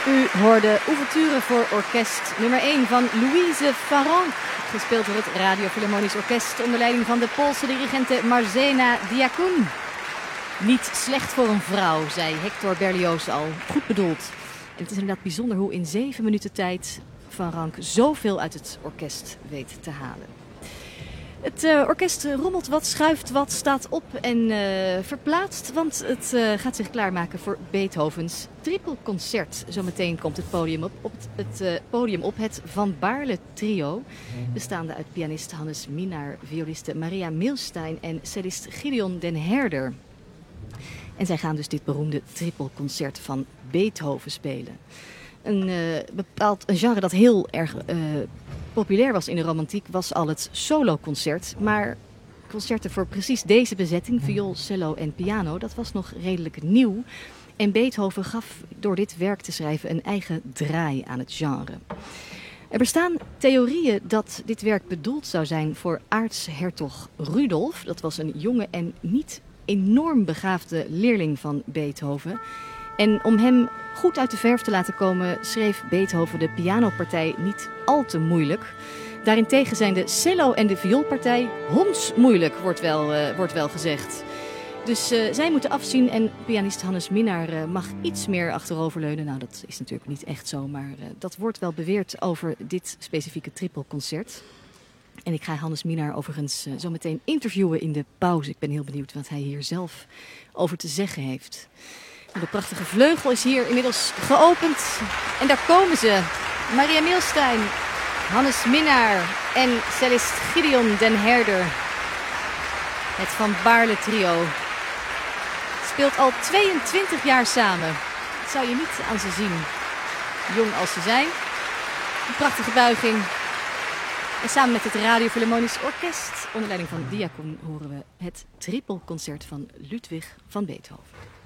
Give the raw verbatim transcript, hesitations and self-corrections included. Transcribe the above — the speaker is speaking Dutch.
U hoorde Ouverture voor orkest nummer één van Louise Farran, gespeeld door het Radio Philharmonisch Orkest onder leiding van de Poolse dirigente Marzena Diakoun. Niet slecht voor een vrouw, zei Hector Berlioz al. Goed bedoeld. En het is inderdaad bijzonder hoe in zeven minuten tijd Van Rank zoveel uit het orkest weet te halen. Het uh, orkest rommelt wat, schuift wat, staat op en uh, verplaatst, want het uh, gaat zich klaarmaken voor Beethovens trippelconcert. Zometeen komt het podium op, op het, het uh, podium op het Van Baarle trio, bestaande uit pianist Hannes Minaar, violiste Maria Milstein en cellist Gideon den Herder. En zij gaan dus dit beroemde trippelconcert van Beethoven spelen. Een uh, bepaald een genre dat heel erg uh, populair was in de romantiek was al het soloconcert. Maar concerten voor precies deze bezetting, viool, cello en piano, dat was nog redelijk nieuw. En Beethoven gaf door dit werk te schrijven een eigen draai aan het genre. Er bestaan theorieën dat dit werk bedoeld zou zijn voor aartshertog Rudolf. Dat was een jonge en niet enorm begaafde leerling van Beethoven. En om hem goed uit de verf te laten komen schreef Beethoven de pianopartij niet al te moeilijk. Daarentegen zijn de cello en de vioolpartij hondsmoeilijk, wordt wel, uh, wordt wel gezegd. Dus uh, zij moeten afzien en pianist Hannes Minaar uh, mag iets meer achteroverleunen. Nou, dat is natuurlijk niet echt zo, maar uh, dat wordt wel beweerd over dit specifieke trippelconcert. En ik ga Hannes Minaar overigens uh, zo meteen interviewen in de pauze. Ik ben heel benieuwd wat hij hier zelf over te zeggen heeft. De prachtige vleugel is hier inmiddels geopend. En daar komen ze. Maria Milstein, Hannes Minaar en cellist Gideon den Herder. Het Van Baarle trio speelt al tweeëntwintig jaar samen. Dat zou je niet aan ze zien, jong als ze zijn. Een prachtige buiging. En samen met het Radio Philharmonisch Orkest onder leiding van Diakoun horen we het trippelconcert van Ludwig van Beethoven.